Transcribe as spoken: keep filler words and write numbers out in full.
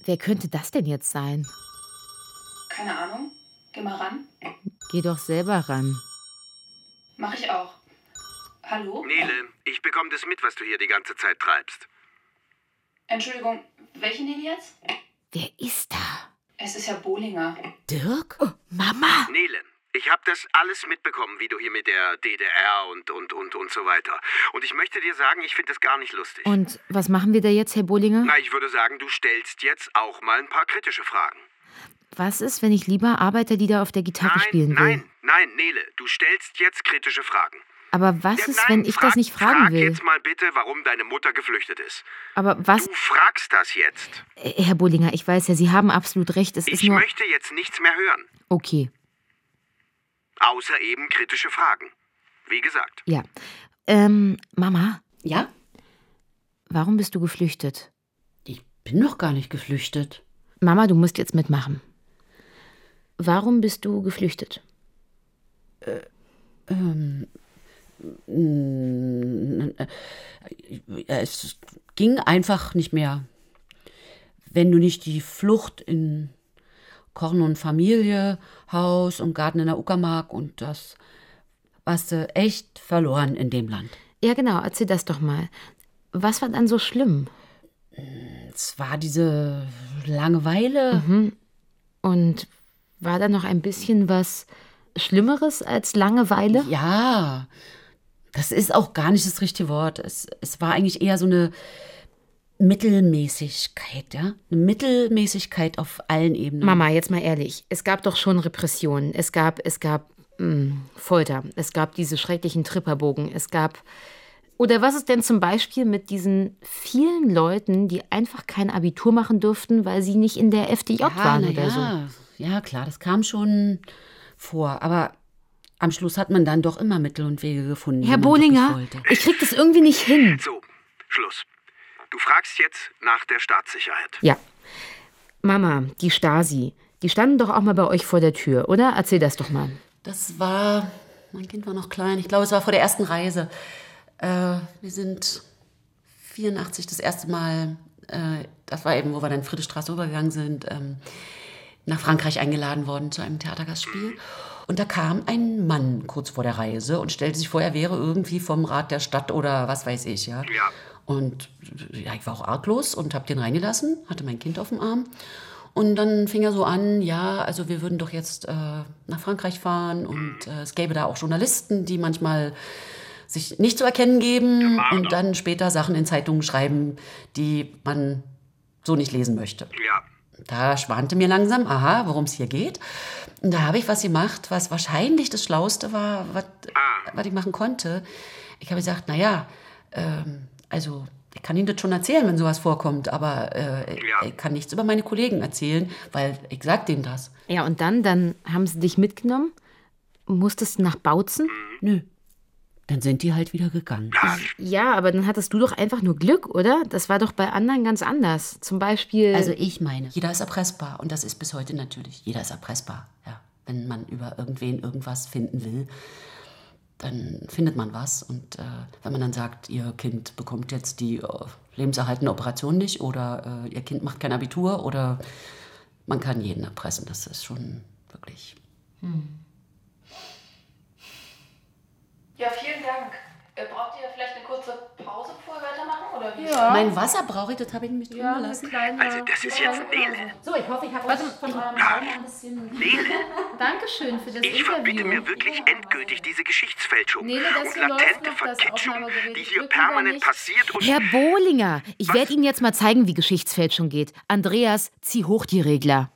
Wer könnte das denn jetzt sein? Keine Ahnung. Geh mal ran. Geh doch selber ran. Mach ich auch. Hallo? Nele, ich bekomme das mit, was du hier die ganze Zeit treibst. Entschuldigung, welche Nele jetzt? Wer ist da? Es ist Herr Bohlinger. Dirk? Oh, Mama! Nele, ich habe das alles mitbekommen, wie du hier mit der D D R und, und, und, und so weiter. Und ich möchte dir sagen, ich finde das gar nicht lustig. Und was machen wir da jetzt, Herr Bohlinger? Na, ich würde sagen, du stellst jetzt auch mal ein paar kritische Fragen. Was ist, wenn ich lieber Arbeiterlieder auf der Gitarre nein, spielen will? Nein, nein, Nele, du stellst jetzt kritische Fragen. Aber was ja, ist, nein, wenn ich frag, das nicht fragen frag will? Frag jetzt mal bitte, warum deine Mutter geflüchtet ist. Aber was... Du fragst das jetzt. Herr Bohlinger, ich weiß ja, Sie haben absolut recht. Es ich ist nur... möchte jetzt nichts mehr hören. Okay. Außer eben kritische Fragen. Wie gesagt. Ja. Ähm, Mama? Ja? Warum bist du geflüchtet? Ich bin noch gar nicht geflüchtet. Mama, du musst jetzt mitmachen. Warum bist du geflüchtet? Äh, ähm... Es ging einfach nicht mehr. Wenn du nicht die Flucht in Kochen und Familie, Haus und Garten in der Uckermark und das warst du echt verloren in dem Land. Ja, genau, erzähl das doch mal. Was war dann so schlimm? Es war diese Langeweile. Mhm. Und war da noch ein bisschen was Schlimmeres als Langeweile? Ja, das ist auch gar nicht das richtige Wort. Es, es war eigentlich eher so eine Mittelmäßigkeit, ja? Eine Mittelmäßigkeit auf allen Ebenen. Mama, jetzt mal ehrlich, es gab doch schon Repressionen. Es gab, es gab mh, Folter. Es gab diese schrecklichen Tripperbogen. Es gab... Oder was ist denn zum Beispiel mit diesen vielen Leuten, die einfach kein Abitur machen durften, weil sie nicht in der F D J ja, waren na oder ja. so? Ja, klar, das kam schon vor. Aber am Schluss hat man dann doch immer Mittel und Wege gefunden. Herr Bohlinger, ich krieg das irgendwie nicht hin. So, Schluss. Du fragst jetzt nach der Staatssicherheit. Ja. Mama, die Stasi, die standen doch auch mal bei euch vor der Tür, oder? Erzähl das doch mal. Das war, mein Kind war noch klein, ich glaube, es war vor der ersten Reise. Äh, wir sind vierundachtzig das erste Mal, äh, das war eben, wo wir dann Friedrichstraße rübergegangen sind, ähm, nach Frankreich eingeladen worden zu einem Theatergastspiel. Und da kam ein Mann kurz vor der Reise und stellte sich vor, er wäre irgendwie vom Rat der Stadt oder was weiß ich, ja. Ja. Und ja, ich war auch arglos und habe den reingelassen, hatte mein Kind auf dem Arm. Und dann fing er so an, ja, also wir würden doch jetzt äh, nach Frankreich fahren und äh, es gäbe da auch Journalisten, die manchmal sich nicht zu erkennen geben und dann später Sachen in Zeitungen schreiben, die man so nicht lesen möchte. Ja. Da schwante mir langsam, aha, worum es hier geht. Und da habe ich was gemacht, was wahrscheinlich das Schlauste war, was, Ah. was ich machen konnte. Ich habe gesagt, naja, ähm, also ich kann Ihnen das schon erzählen, wenn sowas vorkommt, aber äh, Ja. ich kann nichts über meine Kollegen erzählen, weil ich sag denen das. Ja, und dann, dann haben sie dich mitgenommen? Musstest du nach Bautzen? Nö. Dann sind die halt wieder gegangen. Ja, aber dann hattest du doch einfach nur Glück, oder? Das war doch bei anderen ganz anders. Zum Beispiel... Also ich meine, jeder ist erpressbar und das ist bis heute natürlich. Jeder ist erpressbar, ja. Wenn man über irgendwen irgendwas finden will, dann findet man was. Und äh, wenn man dann sagt, ihr Kind bekommt jetzt die äh, lebenserhaltende Operation nicht oder äh, ihr Kind macht kein Abitur oder man kann jeden erpressen, das ist schon wirklich... Hm. Ja, vielen Dank. Äh, braucht ihr vielleicht eine kurze Pause, bevor wir weitermachen? Oder wie? Ja. Mein Wasser brauche ich, das habe ich nämlich drin Ja, eine gelassen. kleine, Also das ist jetzt Nele. So, ich hoffe, ich habe euch von eurem Raum ein bisschen... Nele, Dankeschön für das ich Interview. verbitte mir wirklich endgültig diese Geschichtsfälschung Nele, das und hier läuft latente noch, das Verkitschung, Aufnahmegerät. die Ich hier drück lieber permanent nicht. passiert. Und Herr Bohlinger, ich Was? werde Ihnen jetzt mal zeigen, wie Geschichtsfälschung geht. Andreas, zieh hoch die Regler.